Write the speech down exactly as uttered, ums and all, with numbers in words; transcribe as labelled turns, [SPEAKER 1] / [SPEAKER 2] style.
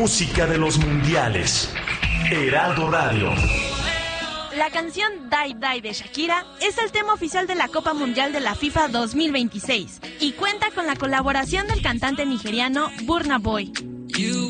[SPEAKER 1] música de los mundiales. Heraldo Radio.
[SPEAKER 2] La canción Die Die de Shakira es el tema oficial de la Copa Mundial de la FIFA dos mil veintiséis y cuenta con la colaboración del cantante nigeriano Burna Boy.